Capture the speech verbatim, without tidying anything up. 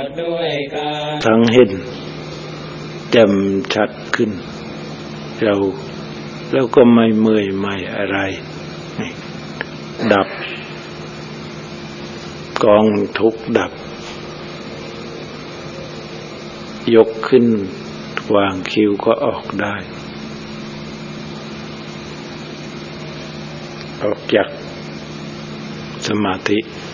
ดด้วยกันทั้งเห็นแจ่มชัดขึ้นเราแล้วก็ไม่เมื่อยไม่อะไรดับกองทุกข์ดับยกขึ้นวางคิ้วก็ออกได้ออกจากสมาธิ